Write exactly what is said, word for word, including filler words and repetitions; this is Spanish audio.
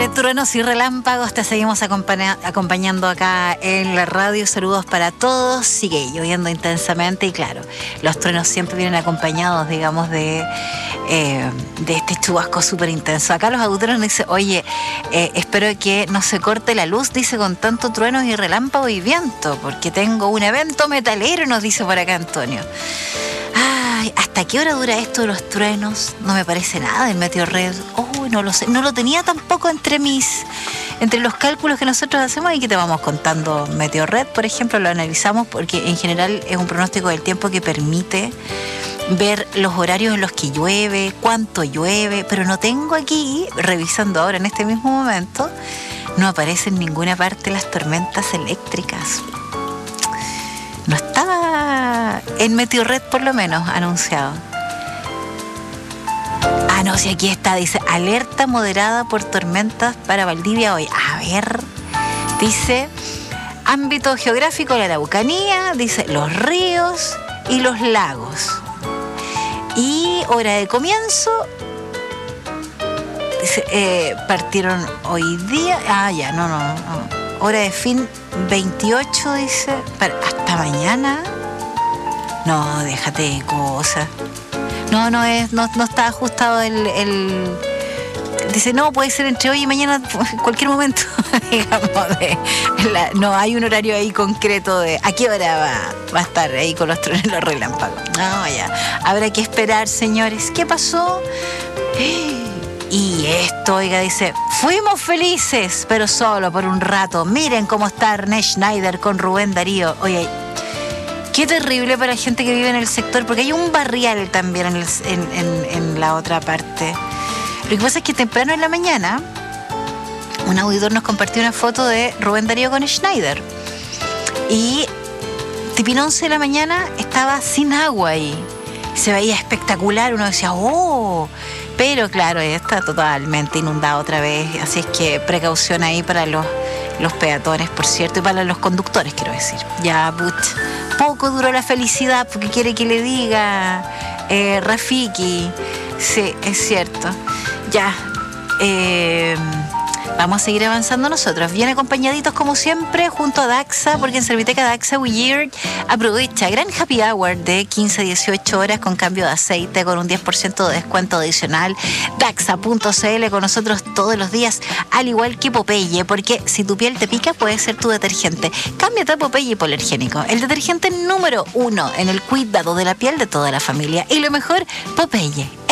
Entre truenos y relámpagos te seguimos acompaña- acompañando acá en la radio. Saludos para todos. Sigue lloviendo intensamente y claro, los truenos siempre vienen acompañados, digamos, de, eh, de este chubasco súper intenso. Acá los auditores nos dicen, oye, eh, espero que no se corte la luz, dice, con tanto truenos y relámpagos y viento, porque tengo un evento metalero, nos dice por acá Antonio. Ay, ¿hasta qué hora dura esto de los truenos? No me parece nada del Meteorred. Oh, no lo sé. No lo tenía tampoco entre mis... Entre los cálculos que nosotros hacemos y que te vamos contando. Meteorred, por ejemplo, lo analizamos porque en general es un pronóstico del tiempo que permite ver los horarios en los que llueve, cuánto llueve, pero no tengo aquí, revisando ahora en este mismo momento, no aparece en ninguna parte las tormentas eléctricas. No estaba en Meteorred por lo menos anunciado. Ah, no, si aquí está, dice, alerta moderada por tormentas para Valdivia hoy. A ver, dice, ámbito geográfico, la Araucanía, dice, los ríos y los lagos. Y hora de comienzo, dice, eh, partieron hoy día, ah, ya, no, no, no. Hora de fin veintiocho, dice, para, hasta mañana. No, déjate de cosas. No, no es, no, no está ajustado el, el... Dice, no, puede ser entre hoy y mañana, en cualquier momento, digamos, de la, no hay un horario ahí concreto de a qué hora va, va a estar ahí con los truenos y los relámpagos. No, ya, habrá que esperar, señores. ¿Qué pasó? Y esto, oiga, dice, fuimos felices, pero solo por un rato. Miren cómo está Ernest Schneider con Rubén Darío. Oye, qué terrible para la gente que vive en el sector, porque hay un barrial también en, el, en, en, en la otra parte. Lo que pasa es que temprano en la mañana, un auditor nos compartió una foto de Rubén Darío con Schneider. Y tipín once de la mañana estaba sin agua ahí. Se veía espectacular, uno decía, oh... Pero claro, está totalmente inundado otra vez, así es que precaución ahí para los, los peatones, por cierto, y para los conductores, quiero decir. Ya, putz, poco duró la felicidad, porque quiere que le diga, eh, Rafiki. Sí, es cierto. Ya, eh... vamos a seguir avanzando nosotros, bien acompañaditos como siempre junto a Daxa, porque en Serviteca Daxa Weird aprovecha gran happy hour de quince a dieciocho horas con cambio de aceite con un diez por ciento de descuento adicional. Daxa punto c l con nosotros todos los días, al igual que Popeye, porque si tu piel te pica puede ser tu detergente. Cámbiate a Popeye Hipoalergénico, el detergente número uno en el cuidado de la piel de toda la familia. Y lo mejor, Popeye